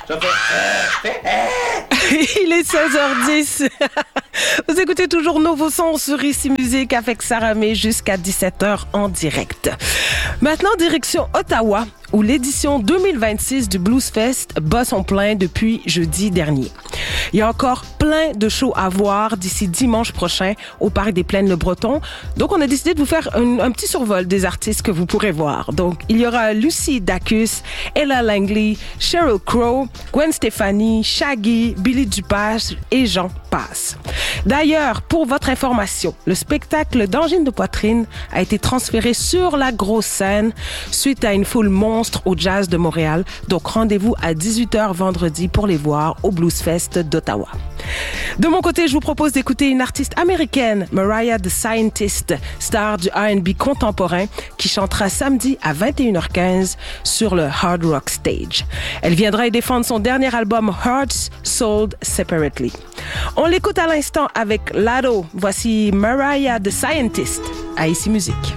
Je fais... Il est 16h10. Vous écoutez toujours Nouveau Son sur Ici Musique avec Sarah May jusqu'à 17h en direct. Maintenant, direction Ottawa, où l'édition 2026 du Blues Fest bat son plein depuis jeudi dernier. Il y a encore plein de shows à voir d'ici dimanche prochain au Parc des Plaines-le-Breton. Donc, on a décidé de vous faire un petit survol des artistes que vous pourrez voir. Donc, il y aura Lucy Dacus, Ella Langley, Sheryl Crow, Gwen Stefani, Shaggy, Billy Dupas et j'en passe. D'ailleurs, pour votre information, le spectacle d'angine de poitrine a été transféré sur la grosse scène suite à une foule monstre au Jazz de Montréal. Donc, rendez-vous à 18h vendredi pour les voir au Blues Fest d'Ottawa. De mon côté, je vous propose d'écouter une artiste américaine, Mariah the Scientist, star du R&B contemporain, qui chantera samedi à 21h15 sur le Hard Rock Stage. Elle viendra y défendre son dernier album Hearts Sold Separately. On l'écoute à l'instant avec Lado. Voici Mariah the Scientist à Ici Musique.